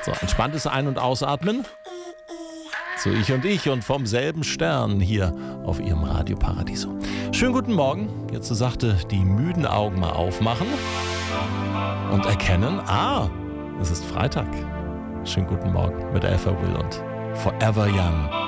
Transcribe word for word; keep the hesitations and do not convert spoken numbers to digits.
So, entspanntes Ein- und Ausatmen. So ich und ich und vom selben Stern hier auf Ihrem Radio Paradiso. Schönen guten Morgen. Jetzt so sachte die müden Augen mal aufmachen und erkennen, ah, es ist Freitag. Schönen guten Morgen mit Alpha Will und Forever Young.